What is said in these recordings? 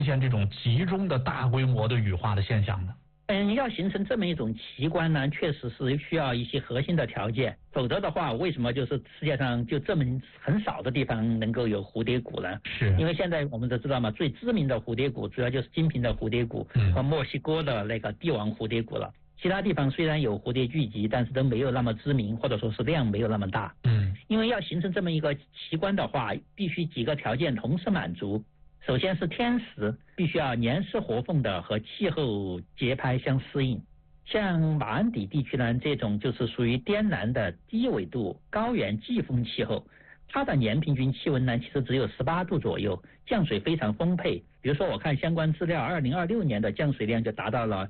现这种集中的大规模的羽化的现象呢？ 要形成这么一种奇观呢，确实是需要一些核心的条件，否则的话，为什么就是世界上就这么很少的地方能够有蝴蝶谷呢？ 是因为现在我们都知道嘛，最知名的蝴蝶谷主要就是金平的蝴蝶谷和墨西哥的那个帝王蝴蝶谷了。其他地方虽然有蝴蝶聚集，但是都没有那么知名，或者说是量没有那么大。因为要形成这么一个奇观的话，必须几个条件同时满足。首先是天时，必须要年湿活凤的和气候节拍相适应。像马鞍底地区呢，这种就是属于滇南的低纬度高原季风气候，它的年平均气温呢其实只有18度左右，降水非常丰沛。比如说我看相关资料，2026年的降水量就达到了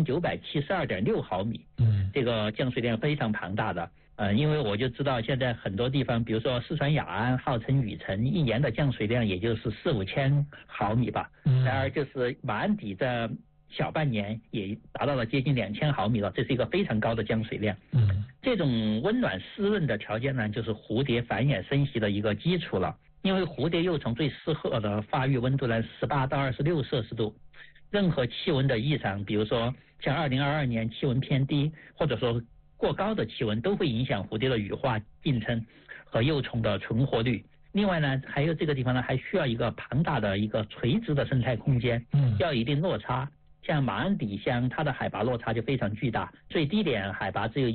1972.6毫米，这个降水量非常庞大的。因为我就知道现在很多地方，比如说四川雅安号称雨城，一年的降水量也就是4-5千毫米吧。然而就是马鞍底这小半年也达到了接近2000毫米了，这是一个非常高的降水量。这种温暖湿润的条件呢，就是蝴蝶繁衍生息的一个基础了。因为蝴蝶幼虫最适合的发育温度呢18到26摄氏度，任何气温的异常，比如说像2022年气温偏低，或者说过高的气温，都会影响蝴蝶的羽化进程和幼虫的存活率。另外呢，还有这个地方呢，还需要一个庞大的一个垂直的生态空间，要有一定落差。像马鞍底乡，它的海拔落差就非常巨大，最低点海拔只有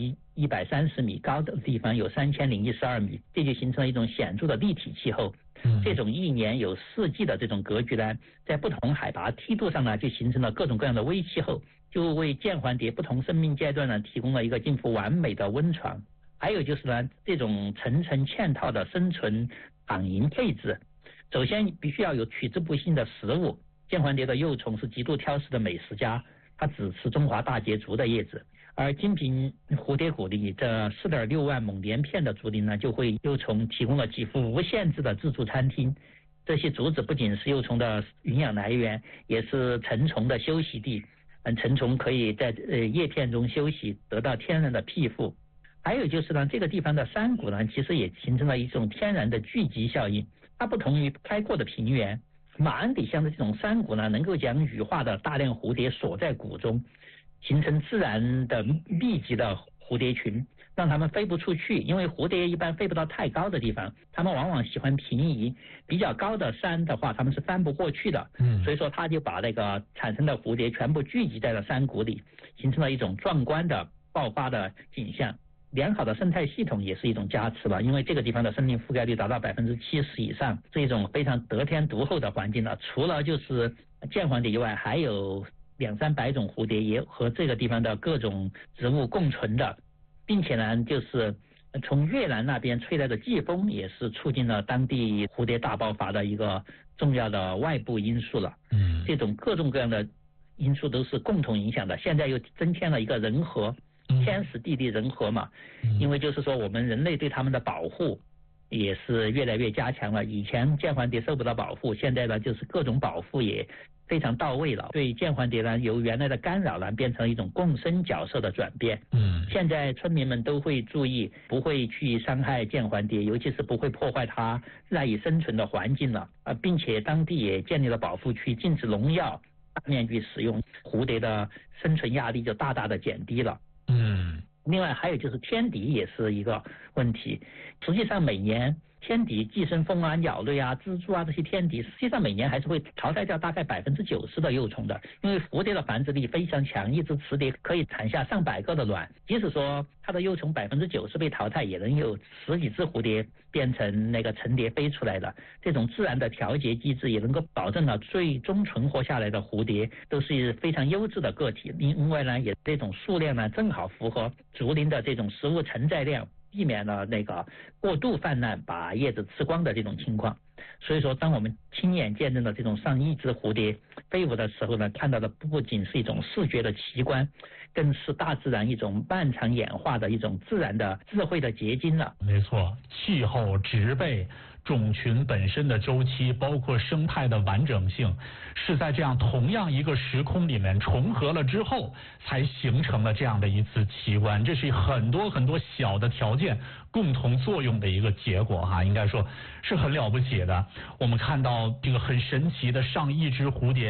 130米，高的地方有3012米，这就形成了一种显著的立体气候。这种一年有4季的这种格局呢，在不同海拔梯度上呢，就形成了各种各样的微气候，就为剑环蝶不同生命阶段呢提供了一个近乎完美的温床。还有就是呢，这种层层嵌套的生存躺赢配置，首先必须要有取之不尽的食物。剑环蝶的幼虫是极度挑食的美食家，它只吃中华大节竹的叶子，而金平蝴蝶谷里这4.6万亩连片的竹林呢，就为幼虫提供了几乎无限制的自助餐厅。这些竹子不仅是幼虫的营养来源，也是成虫的休息地。成虫可以在叶片中休息，得到天然的庇护。还有就是呢，这个地方的山谷呢，其实也形成了一种天然的聚集效应。它不同于开阔的平原，马鞍底乡的这种山谷呢，能够将羽化的大量蝴蝶锁在谷中，形成自然的密集的蝴蝶群，让它们飞不出去。因为蝴蝶一般飞不到太高的地方，它们往往喜欢平移，比较高的山的话它们是翻不过去的。所以说它就把那个产生的蝴蝶全部聚集在了山谷里，形成了一种壮观的爆发的景象。良好的生态系统也是一种加持了，因为这个地方的森林覆盖率达到70%以上，是一种非常得天独厚的环境了。除了就是剑环蝶以外，还有200-300种蝴蝶也和这个地方的各种植物共存的，并且呢，就是从越南那边吹来的季风也是促进了当地蝴蝶大爆发的一个重要的外部因素了。这种各种各样的因素都是共同影响的。现在又增添了一个人和。天时地利人和嘛，因为就是说我们人类对他们的保护也是越来越加强了。以前剑环蝶受不到保护，现在呢就是各种保护也非常到位了。对剑环蝶呢，由原来的干扰呢变成了一种共生角色的转变。现在村民们都会注意，不会去伤害剑环蝶，尤其是不会破坏它赖以生存的环境了。并且当地也建立了保护区，禁止农药大面积使用，蝴蝶的生存压力就大大的减低了。另外还有就是天敌也是一个问题。实际上每年天敌寄生蜂啊、鸟类啊、蜘蛛啊这些天敌，实际上每年还是会淘汰掉大概90%的幼虫的。因为蝴蝶的繁殖力非常强，一只雌蝶可以产下上百个的卵，即使说它的幼虫90%被淘汰，也能有10几只蝴蝶变成那个成蝶飞出来的。这种自然的调节机制也能够保证了最终存活下来的蝴蝶都是非常优质的个体。另外呢，也这种数量呢正好符合竹林的这种食物承载量，避免了那个过度泛滥把叶子吃光的这种情况。所以说当我们亲眼见证了这种上亿只蝴蝶飞舞的时候呢，看到的不仅是一种视觉的奇观，更是大自然一种漫长演化的一种自然的智慧的结晶了。 没错，气候、植被、种群本身的周期，包括生态的完整性，是在这样同样一个时空里面重合了之后，才形成了这样的一次奇观。这是很多很多小的条件共同作用的一个结果哈，应该说是很了不起的。我们看到这个很神奇的上亿只蝴蝶。